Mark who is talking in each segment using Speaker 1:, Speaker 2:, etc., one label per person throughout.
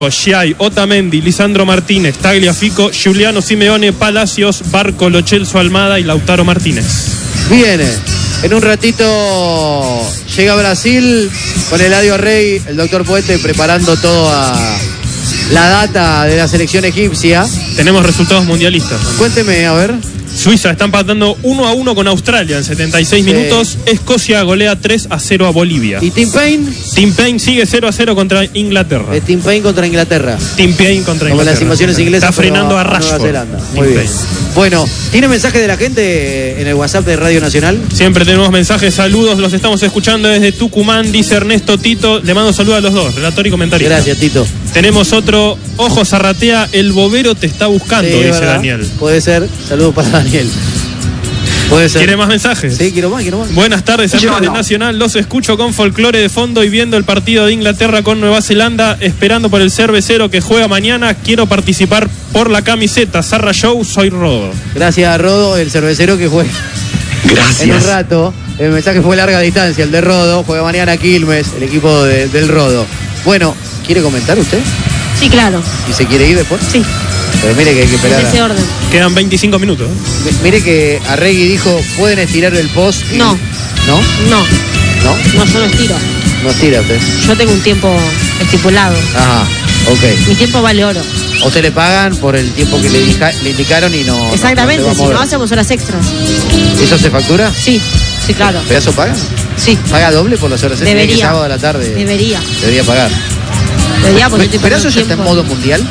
Speaker 1: Giai, Otamendi, Lisandro Martínez, Tagliafico, Giuliano Simeone, Palacios, Barco, Lo Celso Almada y Lautaro Martínez.
Speaker 2: Viene. En un ratito llega Brasil con Eladio Rey, el doctor Poete, preparando toda la data de la selección egipcia.
Speaker 1: Tenemos resultados mundialistas.
Speaker 2: Cuénteme, a ver.
Speaker 1: Suiza está empatando 1-1 con Australia en 76 minutos. Escocia golea 3-0 a Bolivia.
Speaker 2: ¿Y Tim Payne?
Speaker 1: Tim Payne sigue 0-0 contra Inglaterra.
Speaker 2: Tim Payne contra Inglaterra.
Speaker 1: Tim Payne contra Inglaterra.
Speaker 2: Como las invasiones inglesas.
Speaker 1: Está frenando a Rashford.
Speaker 2: Nueva Zelanda. Muy bien. Bueno, ¿tiene mensaje de la gente en el WhatsApp de Radio Nacional?
Speaker 1: Siempre tenemos mensajes, saludos, los estamos escuchando desde Tucumán, dice Ernesto Tito. Le mando saludos a los dos, relator y comentarista.
Speaker 2: Gracias, Tito.
Speaker 1: Tenemos otro, ojo Zarratea, el bobero te está buscando,
Speaker 2: Sí,
Speaker 1: dice
Speaker 2: ¿verdad?
Speaker 1: Daniel.
Speaker 2: Puede ser, saludos para Daniel. Puede ser.
Speaker 1: ¿Quiere más mensajes?
Speaker 2: Sí, quiero más.
Speaker 1: Buenas tardes, amigos de Nacional. Los escucho con folclore de fondo y viendo el partido de Inglaterra con Nueva Zelanda, esperando por el cervecero que juega mañana. Quiero participar por la camiseta. Zarra Show, soy Rodo.
Speaker 2: Gracias, Rodo, el cervecero que juega.
Speaker 3: Gracias.
Speaker 2: En un rato. El mensaje fue larga distancia, el de Rodo. Juega mañana Quilmes, el equipo del Rodo. Bueno, ¿quiere comentar usted?
Speaker 4: Sí, claro.
Speaker 2: ¿Y se quiere ir después?
Speaker 4: Sí.
Speaker 2: Pero mire que hay que esperar.
Speaker 4: En ese orden.
Speaker 1: Quedan 25 minutos.
Speaker 2: Mire que Arregui dijo, pueden estirar el post.
Speaker 4: No.
Speaker 2: ¿No?
Speaker 4: No.
Speaker 2: ¿No?
Speaker 4: No, yo no estiro.
Speaker 2: No estira usted.
Speaker 4: Yo tengo un tiempo estipulado.
Speaker 2: Ajá, ok.
Speaker 4: Mi tiempo vale oro.
Speaker 2: O se le pagan por el tiempo que le indicaron y no.
Speaker 4: Exactamente,
Speaker 2: no se va a
Speaker 4: si
Speaker 2: mover.
Speaker 4: no hacemos horas extras.
Speaker 2: ¿Eso se factura?
Speaker 4: Sí, sí, claro.
Speaker 2: ¿Pero eso paga?
Speaker 4: Sí.
Speaker 2: ¿Paga doble por las horas extras?
Speaker 4: Debería.
Speaker 2: Que sábado a la tarde.
Speaker 4: Debería
Speaker 2: Debería pagar.
Speaker 4: Debería porque estoy
Speaker 2: ¿Pero
Speaker 4: perdiendo
Speaker 2: eso ya está en
Speaker 4: tiempo.
Speaker 2: modo mundial?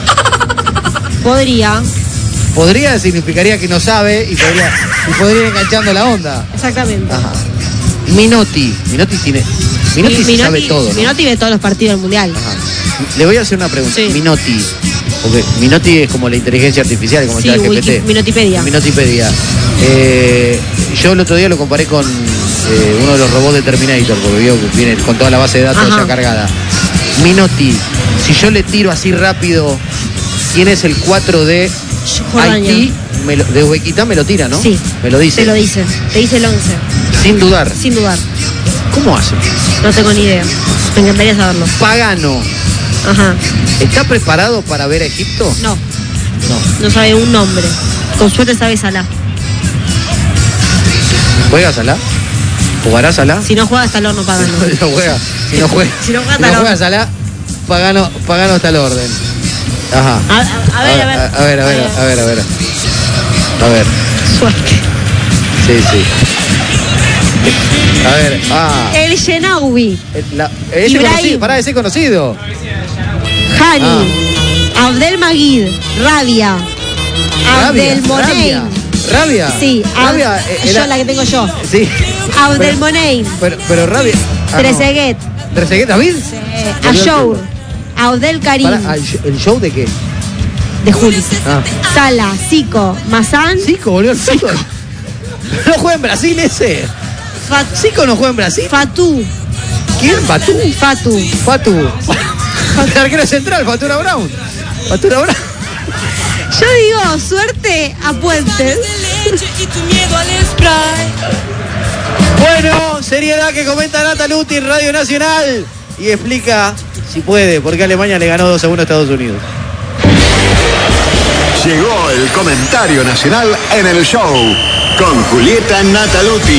Speaker 4: Podría.
Speaker 2: Podría significaría que no sabe y podría ir enganchando la onda.
Speaker 4: Exactamente.
Speaker 2: Ajá. Minotti tiene. Minotti sí sabe todo, ¿no?
Speaker 4: Minotti ve todos los partidos del mundial.
Speaker 2: Ajá. Le voy a hacer una pregunta.
Speaker 4: Sí.
Speaker 2: Minotti. Porque Minotti es como la inteligencia artificial, como
Speaker 4: Sí,
Speaker 2: el GPT.
Speaker 4: Minotipedia.
Speaker 2: Minotipedia. Yo el otro día lo comparé con uno de los robots de Terminator, porque vio que viene con toda la base de datos
Speaker 4: Ajá.
Speaker 2: ya cargada. Minotti, si yo le tiro así rápido, ¿quién es el 4 de
Speaker 4: Jordania.
Speaker 2: Haití? De Uzbekistán me lo tira, ¿no?
Speaker 4: Sí.
Speaker 2: Me lo dice.
Speaker 4: Te lo dice. Te dice el 11.
Speaker 2: Sin dudar.
Speaker 4: Sin dudar.
Speaker 2: ¿Cómo hace?
Speaker 4: No tengo ni idea. Me encantaría saberlo.
Speaker 2: Pagano.
Speaker 4: Ajá.
Speaker 2: ¿Está preparado para ver a Egipto?
Speaker 4: No.
Speaker 2: No.
Speaker 4: No sabe un nombre. Con suerte sabe Salah.
Speaker 2: ¿Juega Salah? ¿Jugará Salah?
Speaker 4: Si no juega hasta el horno Pagano.
Speaker 2: No juega. Si no juega,
Speaker 4: Si no juega,
Speaker 2: si no juega Salah, Pagano está al orden. Ajá.
Speaker 4: A ver.
Speaker 2: A ver.
Speaker 4: Suerte.
Speaker 2: Sí. A ver.
Speaker 4: El Shenawi.
Speaker 2: Ese
Speaker 4: Ibrahim.
Speaker 2: conocido, pará de ser conocido.
Speaker 4: Hani. Abdel Magid. Rabia. Abdel Monein.
Speaker 2: Rabia.
Speaker 4: Sí.
Speaker 2: Rabia.
Speaker 4: Yo la que tengo yo.
Speaker 2: Sí.
Speaker 4: Abdel Monein.
Speaker 2: Pero Rabia.
Speaker 4: Trezeguet.
Speaker 2: ¿Trezeguet David?
Speaker 4: Ayour. Abdel Karim.
Speaker 2: Pará, ¿el show de qué?
Speaker 4: De Juli.
Speaker 2: Ah.
Speaker 4: Sala. Zico. Mazán.
Speaker 2: Zico, boludo. Zico. ¿No juega en Brasil ese? ¿Zico no juega en Brasil?
Speaker 4: Fatú.
Speaker 2: ¿Quién? ¿Fatú?
Speaker 4: Fatu.
Speaker 2: El arquero central, Fatura Brown.
Speaker 4: Yo digo, suerte a Puentes.
Speaker 2: Bueno, seriedad que comenta Nata Luti en Radio Nacional y explica, si puede, por qué Alemania le ganó 2-1 a Estados Unidos.
Speaker 3: Llegó el comentario nacional en el show con Julieta Nataluti.